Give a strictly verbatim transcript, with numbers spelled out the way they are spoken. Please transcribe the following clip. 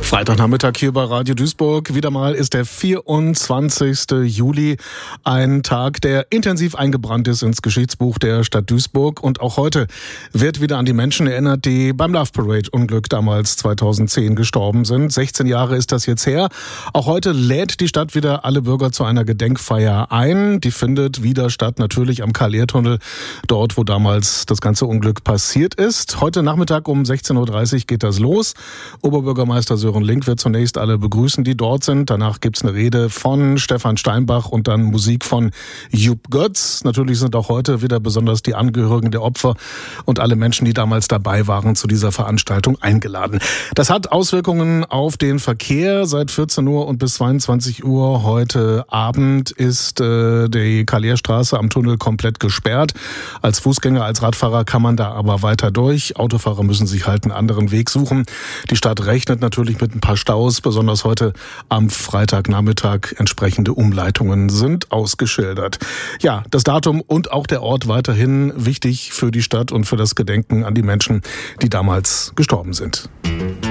Freitagnachmittag hier bei Radio Duisburg. Wieder mal ist der vierundzwanzigste Juli, ein Tag, der intensiv eingebrannt ist ins Geschichtsbuch der Stadt Duisburg. Und auch heute wird wieder an die Menschen erinnert, die beim Love Parade-Unglück damals zweitausendzehn gestorben sind. sechzehn Jahre ist das jetzt her. Auch heute lädt die Stadt wieder alle Bürger zu einer Gedenkfeier ein. Die findet wieder statt, natürlich am Karl-Ehr-Tunnel, dort, wo damals das ganze Unglück passiert ist. Heute Nachmittag um sechzehn Uhr dreißig geht das los. Oberbürgermeister Sören Link wird zunächst alle begrüßen, die dort sind. Danach gibt's eine Rede von Stefan Steinbach und dann Musik von Jupp Götz. Natürlich sind auch heute wieder besonders die Angehörigen der Opfer und alle Menschen, die damals dabei waren, zu dieser Veranstaltung eingeladen. Das hat Auswirkungen auf den Verkehr. Seit vierzehn Uhr und bis zweiundzwanzig Uhr heute Abend ist äh, die Karl-Ehr-Straße am Tunnel komplett gesperrt. Als Fußgänger, als Radfahrer kann man da aber weiter durch. Autofahrer müssen sich halt einen anderen Weg suchen. Die Stadt rechnet natürlich mit ein paar Staus, besonders heute am Freitagnachmittag. Entsprechende Umleitungen sind ausgeschildert. Ja, das Datum und auch der Ort weiterhin wichtig für die Stadt und für das Gedenken an die Menschen, die damals gestorben sind.